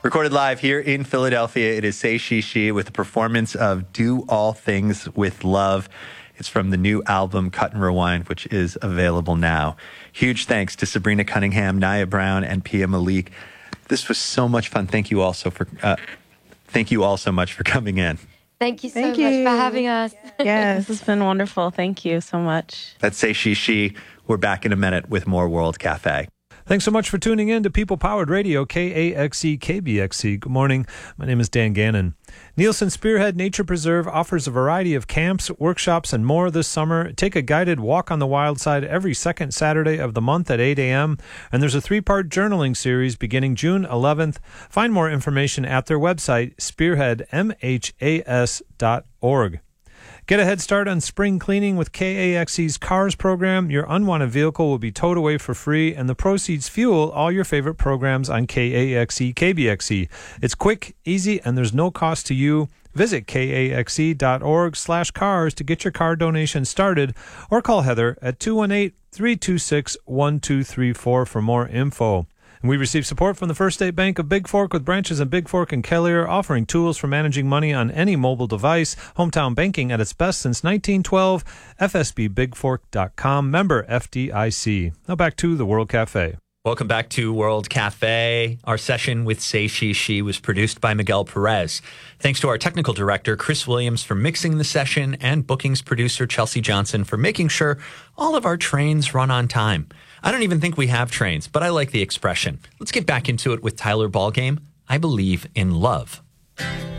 Recorded live here in Philadelphia, it is Say She She with a performance of Do All Things with Love. It's from the new album Cut and Rewind, which is available now. Huge thanks to Sabrina Cunningham, Naya Brown, and Pia Malik. This was so much fun. Thank you all so much for coming in. Thank you so much for having us. Yes, this has been wonderful. Thank you so much. That's Say She She. We're back in a minute with more World Cafe. Thanks so much for tuning in to People Powered Radio, KAXE, KBXE. Good morning. My name is Dan Gannon. Nielsen Spearhead Nature Preserve offers a variety of camps, workshops, and more this summer. Take a guided walk on the wild side every second Saturday of the month at 8 a.m. And there's a 3-part journaling series beginning June 11th. Find more information at their website, spearheadmhas.org. Get a head start on spring cleaning with KAXE's CARS program. Your unwanted vehicle will be towed away for free, and the proceeds fuel all your favorite programs on KAXE, KBXE. It's quick, easy, and there's no cost to you. Visit kaxe.org/cars to get your car donation started, or call Heather at 218-326-1234 for more info. And we receive support from the First State Bank of Big Fork with branches in Big Fork and Kelliher, offering tools for managing money on any mobile device. Hometown banking at its best since 1912. FSBBigFork.com. Member FDIC. Now back to the World Cafe. Welcome back to World Cafe. Our session with Say She She was produced by Miguel Perez. Thanks to our technical director, Chris Williams, for mixing the session, and bookings producer, Chelsea Johnson, for making sure all of our trains run on time. I don't even think we have trains, but I like the expression. Let's get back into it with Tyler Ballgame. I believe in love.